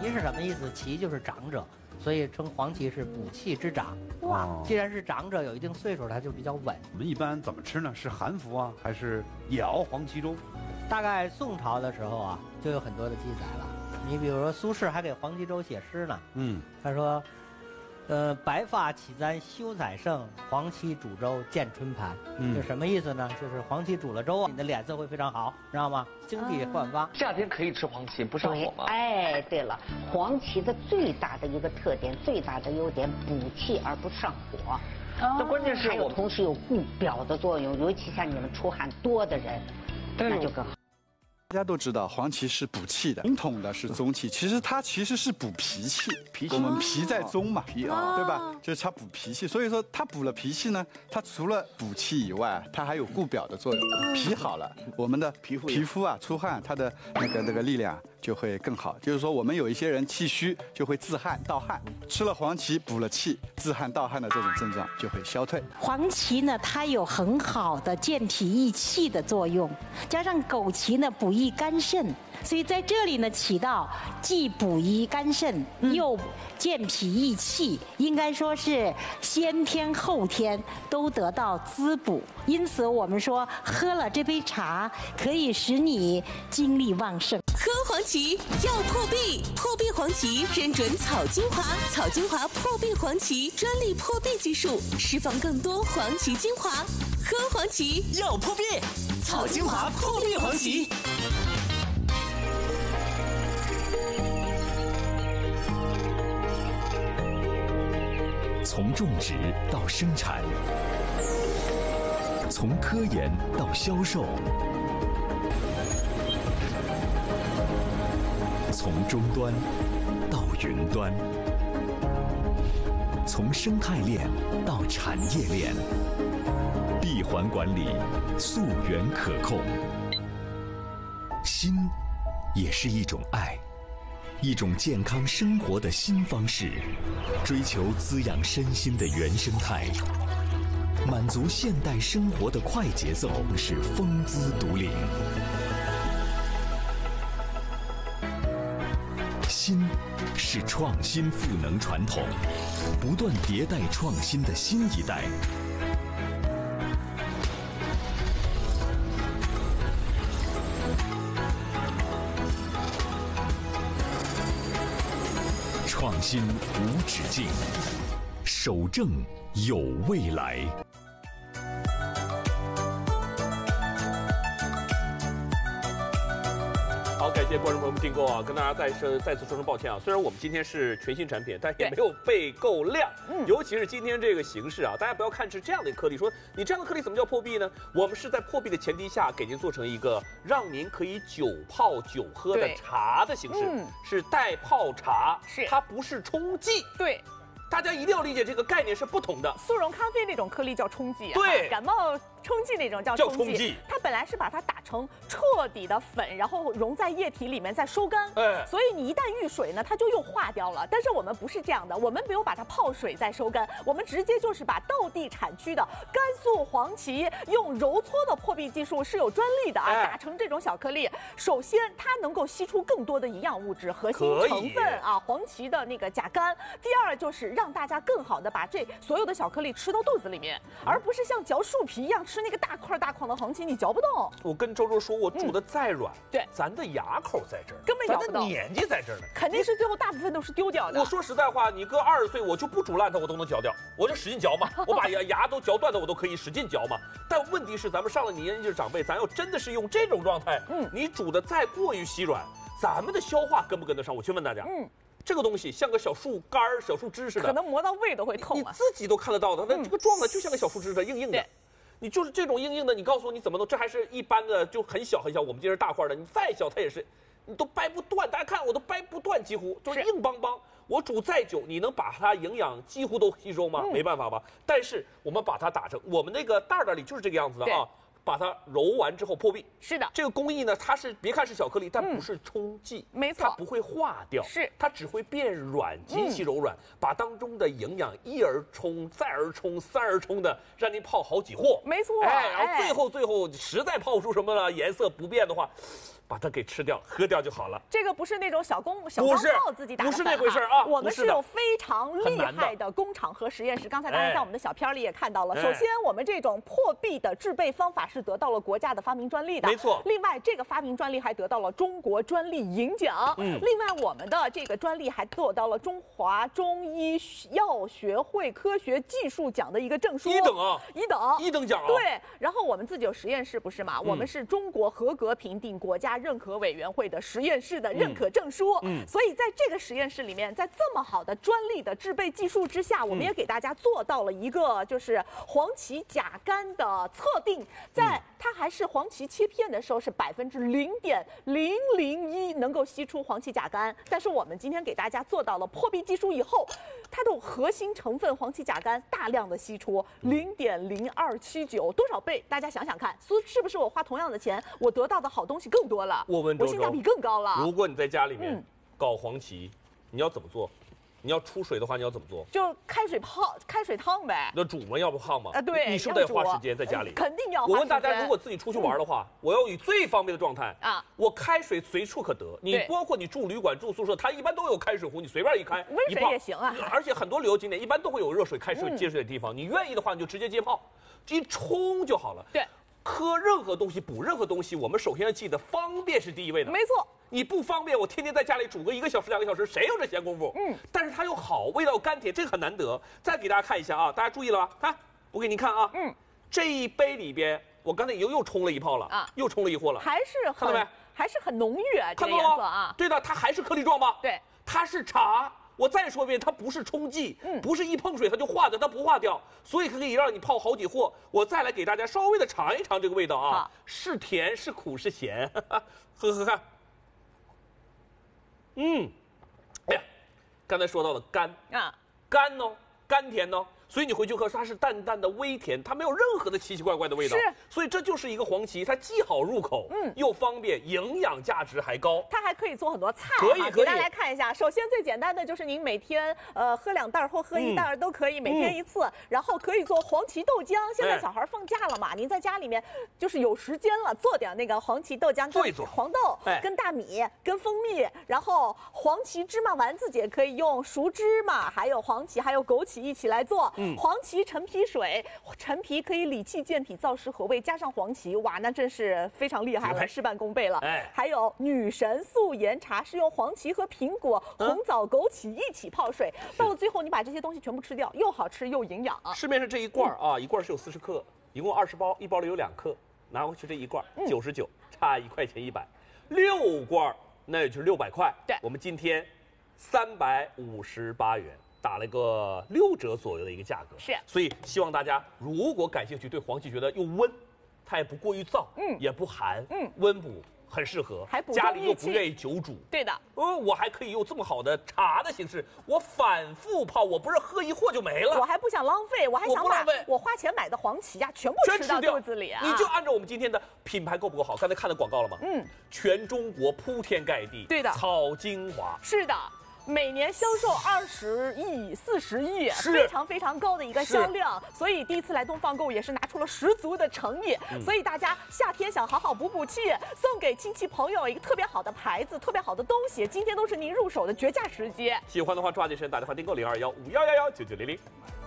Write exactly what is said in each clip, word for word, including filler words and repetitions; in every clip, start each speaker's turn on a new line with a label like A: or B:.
A: 芪是什么意思？芪就是长者，所以称黄芪是补气之长。哇，既然是长者，有一定岁数，它就比较稳。
B: 我们一般怎么吃呢？是含服啊，还是也熬黄芪粥？
A: 大概宋朝的时候啊，就有很多的记载了。你比如说苏轼还给黄芪粥写诗呢。嗯，他说。呃，白发起簪休宰胜，黄芪煮粥见春盘。嗯，这什么意思呢？就是黄芪煮了粥，你的脸色会非常好，知道吗？精体焕发。
C: 夏天可以吃黄芪，不上火吗？
D: 哎，对了，黄芪的最大的一个特点，最大的优点，补气而不上火。
C: 那关键是
D: 还有同时有固表的作用，尤其像你们出汗多的人，那就更好。
E: 大家都知道黄芪是补气的，笼统的是宗气，其实它其实是补脾气。脾气，我们脾在宗嘛，脾啊，对吧？就是它补脾气，所以说它补了脾气呢，它除了补气以外，它还有固表的作用。脾好了，我们的皮肤皮肤啊出汗，它的那个那个力量就会更好。就是说，我们有一些人气虚就会自汗盗汗，吃了黄芪补了气，自汗盗汗的这种症状就会消退。
F: 黄芪呢，它有很好的健脾益气的作用，加上枸杞呢补益肝肾，所以在这里呢起到既补益肝肾又健脾益气，应该说是先天后天都得到滋补。因此我们说喝了这杯茶可以使你精力旺盛。
G: 喝黄芪要破壁，破壁黄芪认准草精华，草精华破壁黄芪专利破壁技术，释放更多黄芪精华。喝黄芪
H: 要破壁，草精华破壁黄芪。
I: 从种植到生产，从科研到销售，从终端到云端，从生态链到产业链，闭环管理，溯源可控。心也是一种爱，一种健康生活的新方式，追求滋养身心的原生态，满足现代生活的快节奏，是风姿独领。心是创新赋能传统，不断迭代创新的新一代。创新无止境，守正有未来。
J: 好，感谢观众朋友们订购啊！跟大家再说再次说声抱歉啊，虽然我们今天是全新产品，但也没有备够量。嗯，尤其是今天这个形式啊，大家不要看是这样的颗粒，说你这样的颗粒怎么叫破壁呢？我们是在破壁的前提下，给您做成一个让您可以久泡久喝的茶的形式，嗯、是代泡茶，是它不是冲剂。
K: 对。
J: 大家一定要理解这个概念是不同的。
K: 速溶咖啡那种颗粒叫冲剂，
J: 对，
K: 感冒冲剂那种叫冲剂。冲剂它本来是把它打成彻底的粉，然后溶在液体里面再收干。哎，所以你一旦遇水呢，它就又化掉了。但是我们不是这样的，我们没有把它泡水再收干，我们直接就是把道地产区的甘肃黄芪用揉搓的破壁技术是有专利的啊，哎、打成这种小颗粒。首先它能够吸出更多的营养物质、核心成分啊，黄芪的那个甲苷。第二就是让大家更好的把这所有的小颗粒吃到肚子里面，而不是像嚼树皮一样吃那个大块大块的黄芪，你嚼不动。
J: 我跟周周说，我煮的再软，
K: 嗯、对，
J: 咱的牙口在这儿，
K: 根本咬不动，
J: 咱的年纪在这儿呢，
K: 肯定是最后大部分都是丢掉的。
J: 我说实在话，你搁二十岁，我就不煮烂它，我都能嚼掉，我就使劲嚼嘛，我把牙牙都嚼断的，我都可以使劲嚼嘛。但问题是，咱们上了年纪的长辈，咱要真的是用这种状态，嗯，你煮的再过于稀软，咱们的消化跟不跟得上？我去问大家，嗯。这个东西像个小树干儿、小树枝似的，
K: 可能磨到胃都会痛、啊。
J: 你自己都看得到的，那这个状态就像个小树枝似的，硬硬的。你就是这种硬硬的，你告诉我你怎么弄？这还是一般的，就很小很小。我们这是大块的，你再小它也是，你都掰不断。大家看，我都掰不断，几乎就是硬邦邦。我煮再久，你能把它营养几乎都吸收吗？嗯、没办法吧。但是我们把它打成，我们那个袋袋里就是这个样子的啊。把它揉完之后破壁，
K: 是的，
J: 这个工艺呢，它是别看是小颗粒，但不是冲剂，
K: 嗯、没错，
J: 它不会化掉，
K: 是
J: 它只会变软，极其柔软，嗯、把当中的营养一而充，再而充，三而充的，让您泡好几货，
K: 没错，
J: 哎，然后最后最后实在泡出什么了颜色不变的话， 把它给吃掉、喝掉就好了。
K: 这个不是那种小工小钢炮自己打的，
J: 不是那回事啊！
K: 我们是有非常厉害的工厂和实验室。刚才大家在我们的小片里也看到了。首先，我们这种破壁的制备方法是得到了国家的发明专利的，
J: 没错。
K: 另外，这个发明专利还得到了中国专利银奖。嗯。另外，我们的这个专利还得到了中华中医药学会科学技术奖的一个证书。
J: 一等啊！
K: 一等。
J: 一等奖啊！
K: 对。然后我们自己有实验室，不是吗？我们是中国合格评定国家认可委员会的实验室的认可证书。嗯。所以在这个实验室里面，在这么好的专利的制备技术之下，我们也给大家做到了一个就是黄芪甲苷的测定，在它还是黄芪切片的时候是百分之零点零零一能够析出黄芪甲苷，但是我们今天给大家做到了破壁技术以后，它的核心成分黄芪甲苷大量的析出零点零二七九，多少倍？大家想想看，是不是我花同样的钱，我得到的好东西更多了？
J: 我问周周，
K: 我性价比更高了。
J: 如果你在家里面搞黄芪，你要怎么做？你要出水的话，你要怎么做？
K: 就开水泡，开水烫呗。
J: 那煮吗？要不烫吗？
K: 啊，对。
J: 你是不是得花时间在家里？
K: 肯定要。
J: 我问大家，如果自己出去玩的话，我要以最方便的状态啊，我开水随处可得。你包括你住旅馆、住宿舍，它一般都有开水壶，你随便一开，
K: 温水也行啊。
J: 而且很多旅游景点一般都会有热水开水接水的地方，你愿意的话，你就直接接泡，一冲就好了。
K: 对。
J: 喝任何东西，补任何东西，我们首先要记得方便是第一位的。
K: 没错，
J: 你不方便，我天天在家里煮个一个小时、两个小时，谁有这闲工夫？嗯，但是它又好，味道甘甜，这个很难得。再给大家看一下啊，大家注意了吧？看，我给你看啊，嗯，这一杯里边，我刚才又又冲了一泡了啊，又冲了一货了，
K: 还是
J: 看到没？
K: 还是很浓郁啊，
J: 看到了吗？对的，它还是颗粒状吧？
K: 对，
J: 它是茶。我再说一遍，它不是冲剂，嗯，不是一碰水它就化掉，它不化掉，所以可以让你泡好几货。我再来给大家稍微的尝一尝这个味道啊，是甜是苦是咸，喝喝看。嗯，哎呀，刚才说到了甘啊，甘哦，甘甜哦。所以你回去喝，它是淡淡的微甜，它没有任何的奇奇怪怪的味道。
K: 是，
J: 所以这就是一个黄芪，它既好入口，嗯，又方便，营养价值还高。
K: 它还可以做很多菜，
J: 可以可以。
K: 给大家来看一下，首先最简单的就是您每天呃喝两袋或喝一袋都可以，每天一次。然后可以做黄芪豆浆，现在小孩放假了嘛，您在家里面就是有时间了，做点那个黄芪豆浆，
J: 做一做
K: 黄豆跟大米跟蜂蜜，然后黄芪芝麻丸子也可以用熟芝麻，还有黄芪还有枸杞一起来做。嗯，黄芪陈皮水，陈皮可以理气健脾、燥湿和胃，加上黄芪，哇，那真是非常厉害了，事半功倍了。哎，还有女神素颜茶是用黄芪和苹果、红枣、枸杞一起泡水，到了最后你把这些东西全部吃掉，又好吃又营养啊。
J: 市面上这一罐啊，一罐是有四十克，一共二十包，一包里有两克，拿回去这一罐九十九，差一块钱一百，六罐那也就是六百块。
K: 对，
J: 我们今天三百五十八元。打了个六折左右的一个价格，
K: 是，
J: 所以希望大家如果感兴趣，对黄芪觉得又温，它也不过于燥，嗯，也不寒，嗯，温补很适合，
K: 还补
J: 家里又不愿意久煮，
K: 对的，
J: 呃，我还可以用这么好的茶的形式，我反复泡，我不是喝一货就没了，
K: 我还不想浪费，我还想把我花钱买的黄芪呀全部吃到肚子里啊！
J: 你就按照我们今天的品牌够不够好？刚才看到广告了吗？嗯，全中国铺天盖地，
K: 对的，
J: 草精华，
K: 是的。每年销售二十亿、四十亿，非常非常高的一个销量，所以第一次来东方购也是拿出了十足的诚意。嗯、所以大家夏天想好好补补气，送给亲戚朋友一个特别好的牌子、特别好的东西，今天都是您入手的绝佳时机。
J: 喜欢的话抓紧时间打电话订购零二幺五幺幺幺九九零零。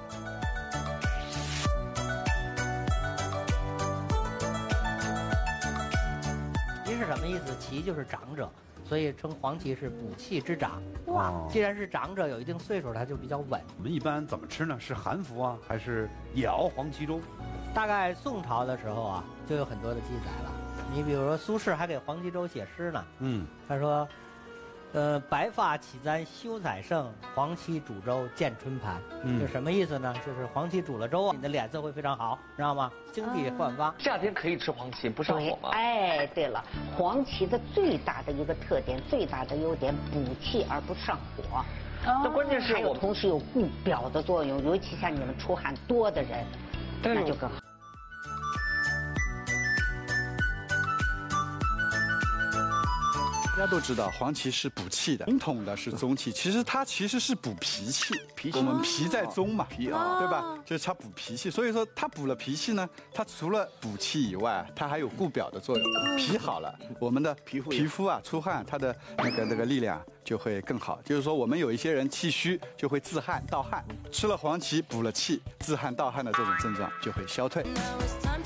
A: 芪是什么意思？芪就是长者。所以称黄芪是补气之长。哇，既然是长者，有一定岁数，它就比较稳。
B: 我们一般怎么吃呢？是含服啊，还是也熬黄芪粥？
A: 大概宋朝的时候啊，就有很多的记载了。你比如说苏轼还给黄芪粥写诗呢。嗯，他说，呃，白发起簪羞采胜，黄芪煮粥见春盘。嗯，这什么意思呢？就是黄芪煮了粥啊，你的脸色会非常好，知道吗？精力焕发。
C: 夏天可以吃黄芪，不上火吗？
D: 哎，对了，黄芪的最大的一个特点，最大的优点，补气而不上火。
C: 那关键是
D: 还有同时有固表的作用，尤其像你们出汗多的人，那就更好。
E: 大家都知道黄芪是补气的，笼统的是中气，其实它其实是补脾气。脾气，我们脾在中嘛，脾啊，对吧？就是它补脾气，所以说它补了脾气呢，它除了补气以外，它还有固表的作用。脾好了，我们的皮肤皮肤啊出汗，它的那个那个力量就会更好。就是说，我们有一些人气虚就会自汗盗汗，吃了黄芪补了气，自汗盗汗的这种症状就会消退。